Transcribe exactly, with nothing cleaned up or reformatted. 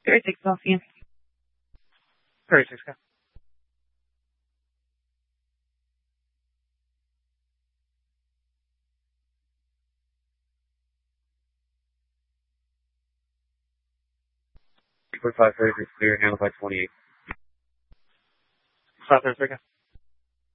thirty-six off, yeah. thirty-six, go. three point five thirty-six clear, handled by twenty-eight. Stop there, go.